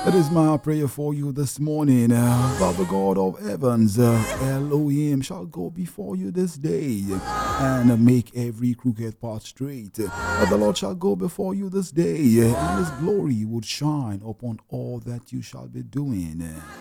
That is my prayer for you this morning. Father God of heavens, Elohim shall go before you this day and make every crooked path straight. The Lord shall go before you this day, and his glory would shine upon all that you shall be doing.